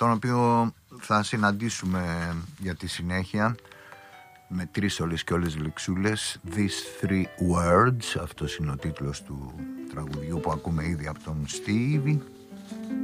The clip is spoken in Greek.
τον οποίο θα συναντήσουμε για τη συνέχεια με 3 όλες και όλες λεξούλες. These 3 words, αυτός είναι ο τίτλος του τραγουδιού που ακούμε ήδη από τον Stevie.